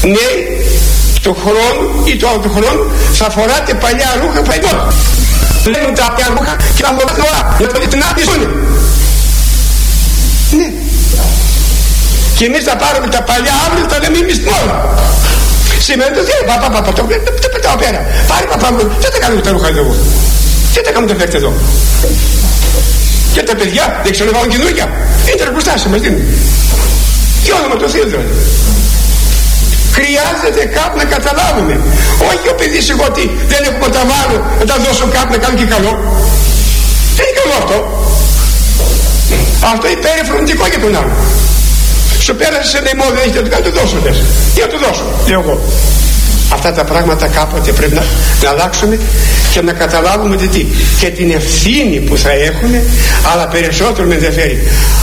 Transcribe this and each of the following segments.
νέοι του χρόνου ή του άλλου χρόνου θα φοράτε παλιά ρούχα φαϊνών. Λένε τα παλιά ρούχα και να φοράτε όλα για το την άπιζουν. Ναι. Και εμείς θα πάρουμε τα παλιά αύριο, θα λέμε εμείς την ώρα. Σήμερα το θέλει, το πετάω πέρα. Πάρε παπά μου, δεν τα κάνουμε τα ρούχα εδώ. Δεν τα κάνουμε τα φέρτε εδώ. Και τα παιδιά δεν ξέρω να βάλουν καινούργια. Είναι τα μπροστά σε μας δίνουν. Και όνομα το Θεό δηλαδή. Χρειάζεται κάπου να καταλάβουμε. Όχι ο παιδίς εγώ ότι δεν έχω τα βάλω, να τα δώσω κάπου να κάνω και καλό. Δεν είναι καλό αυτό. Αυτό είναι υπερεφροντικό για τον άλλο. Σου πέρασε ένα ημόδιο, έχετε να το κάνω, το δώσω λες. Τι να το δώσω, λέω εγώ. Αυτά τα πράγματα κάποτε πρέπει να αλλάξουμε και να καταλάβουμε τι. Και την ευθύνη που θα έχουμε, αλλά περισσότερο με ενδιαφέρει.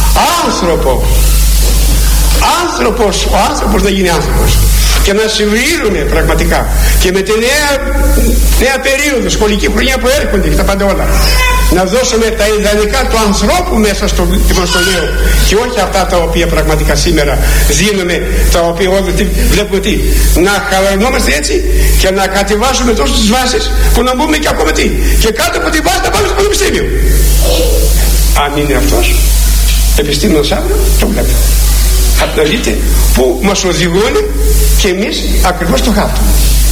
Ο άνθρωπος να γίνει άνθρωπος και να συμβιώνουμε πραγματικά και με τη νέα περίοδο, σχολική χρονιά που έρχονται και τα πάντα όλα, να δώσουμε τα ιδανικά του ανθρώπου μέσα στο δημοσιολείο και όχι αυτά τα οποία πραγματικά σήμερα δίνουμε, τα οποία όλοι βλέπουμε να χαλαρωνόμαστε έτσι και να κατεβάσουμε τόσο τις βάσεις που να μπούμε και ακόμα και κάτω από τη βάση να πάμε στο πανεπιστήμιο. Αν είναι αυτός επιστήμονας αύριο, το βλέπετε. Θα να δείτε που μας οδηγούν και εμείς ακριβώς το χάπτουμε.